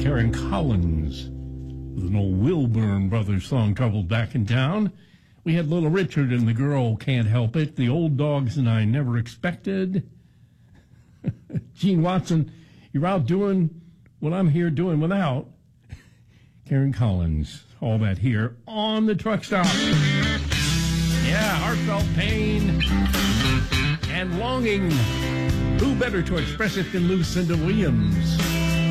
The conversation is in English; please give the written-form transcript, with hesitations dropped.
Karen Collins with an old Wilburn Brothers song, Trouble Back in Town. We had Little Richard and the Girl Can't Help It, The Old Dogs and I Never Expected. Gene Watson, you're out doing what I'm here doing without. Karen Collins, all that here on the truck stop. Yeah, heartfelt pain and longing. Who better to express it than Lucinda Williams?